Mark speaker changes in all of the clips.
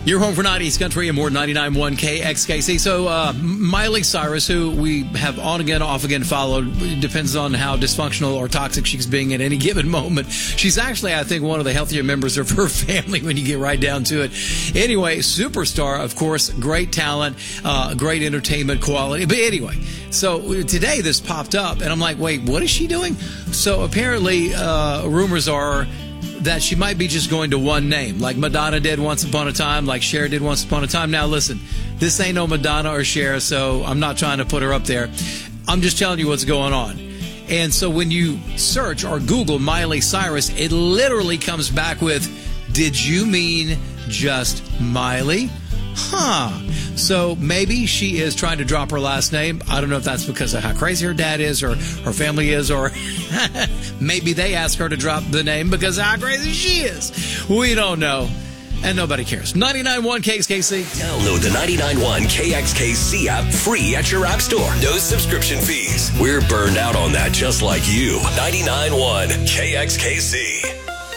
Speaker 1: You're home for 90s Country and more 99.1 KXKC. So Miley Cyrus, who we have on again, off again followed, depends on how dysfunctional or toxic she's being at any given moment. She's actually, I think, one of the healthier members of her family when you get right down to it. Anyway, superstar, of course, great talent, great entertainment quality. But anyway, so today this popped up, and I'm like, wait, what is she doing? So apparently rumors are that she might be just going to one name, like Madonna did once upon a time, like Cher did once upon a time. Now, listen, this ain't no Madonna or Cher, so I'm not trying to put her up there. I'm just telling you what's going on. And so when you search or Google Miley Cyrus, it literally comes back with, did you mean just Miley? So maybe she is trying to drop her last name. I don't know if that's because of how crazy her dad is or her family is, or maybe they ask her to drop the name because of how crazy she is. We don't know. And nobody cares. 99.1 KXKC.
Speaker 2: Download the 99.1 KXKC app free at your app store. No subscription fees. We're burned out on that just like you. 99.1 KXKC.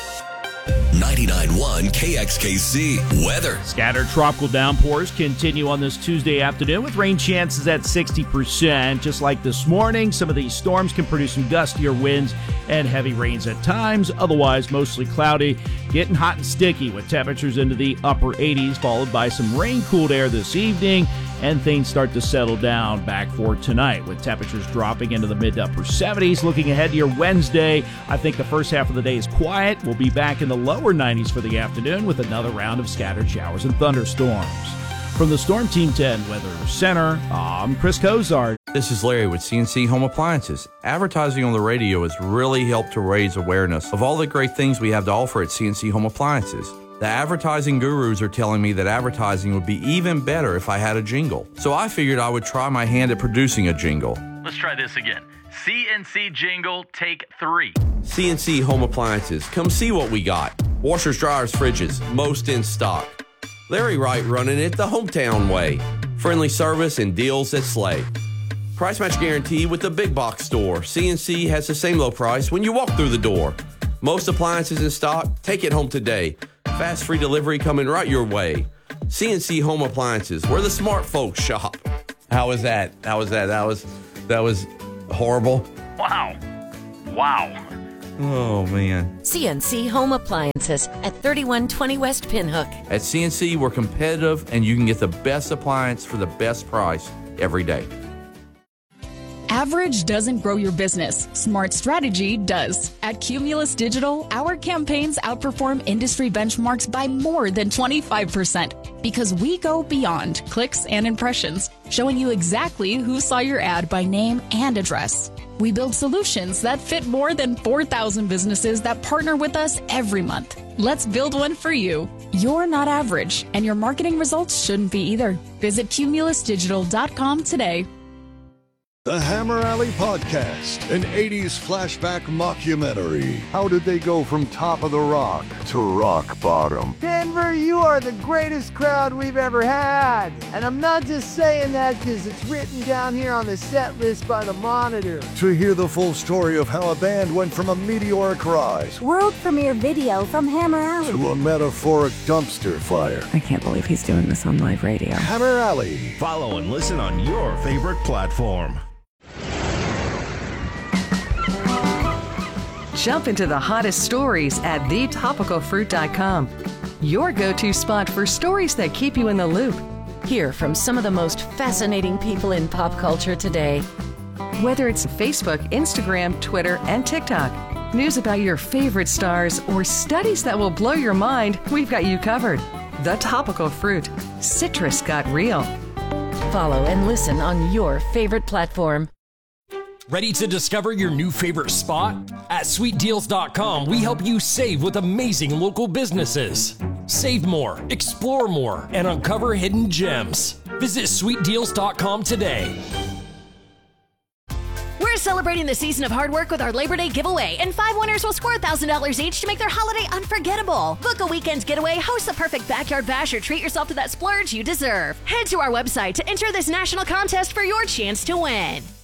Speaker 2: 99.1 KXKC weather.
Speaker 3: Scattered tropical downpours continue on this Tuesday afternoon with rain chances at 60%. Just like this morning, some of these storms can produce some gustier winds and heavy rains at times. Otherwise, mostly cloudy, getting hot and sticky with temperatures into the upper 80s, followed by some rain-cooled air this evening, and things start to settle down back for tonight with temperatures dropping into the mid to upper 70s. Looking ahead to your Wednesday, I think the first half of the day is quiet. We'll be back in the lower 90s for the afternoon with another round of scattered showers and thunderstorms. From the Storm Team 10 Weather Center, I'm Chris Cozart.
Speaker 4: This is Larry with CNC Home Appliances. Advertising on the radio has really helped to raise awareness of all the great things we have to offer at CNC Home Appliances. The advertising gurus are telling me that advertising would be even better if I had a jingle. So I figured I would try my hand at producing a jingle.
Speaker 5: Let's try this again. CNC jingle, take 3.
Speaker 4: CNC Home Appliances. Come see what we got. Washers, dryers, fridges, most in stock. Larry Wright running it the hometown way. Friendly service and deals that slay. Price match guarantee with the big box store. CNC has the same low price when you walk through the door. Most appliances in stock. Take it home today. Fast free delivery coming right your way. CNC Home Appliances, where the smart folks shop. How was that? That was horrible.
Speaker 5: Wow.
Speaker 4: Oh, man.
Speaker 6: CNC Home Appliances at 3120 West Pinhook.
Speaker 4: At CNC, we're competitive, and you can get the best appliance for the best price every day.
Speaker 7: Average doesn't grow your business. Smart strategy does. At Cumulus Digital, our campaigns outperform industry benchmarks by more than 25% because we go beyond clicks and impressions, showing you exactly who saw your ad by name and address. We build solutions that fit more than 4,000 businesses that partner with us every month. Let's build one for you. You're not average, and your marketing results shouldn't be either. Visit cumulusdigital.com today.
Speaker 8: The Hammer Alley Podcast, an 80s flashback mockumentary. How did they go from top of the rock to rock bottom?
Speaker 9: Denver, you are the greatest crowd we've ever had. And I'm not just saying that because it's written down here on the set list by the Monitor.
Speaker 8: To hear the full story of how a band went from a meteoric rise,
Speaker 10: world premiere video from Hammer Alley,
Speaker 8: to a metaphoric dumpster fire.
Speaker 10: I can't believe he's doing this on live radio.
Speaker 8: Hammer Alley.
Speaker 11: Follow and listen on your favorite platform.
Speaker 12: Jump into the hottest stories at thetopicalfruit.com. Your go-to spot for stories that keep you in the loop.
Speaker 6: Hear from some of the most fascinating people in pop culture today.
Speaker 12: Whether it's Facebook, Instagram, Twitter, and TikTok, news about your favorite stars, or studies that will blow your mind, we've got you covered. The Topical Fruit. Citrus got real.
Speaker 6: Follow and listen on your favorite platform.
Speaker 13: Ready to discover your new favorite spot? At sweetdeals.com, we help you save with amazing local businesses. Save more, explore more, and uncover hidden gems. Visit sweetdeals.com today.
Speaker 14: We're celebrating the season of hard work with our Labor Day giveaway, and 5 winners will score $1,000 each to make their holiday unforgettable. Book a weekend getaway, host the perfect backyard bash, or treat yourself to that splurge you deserve. Head to our website to enter this national contest for your chance to win.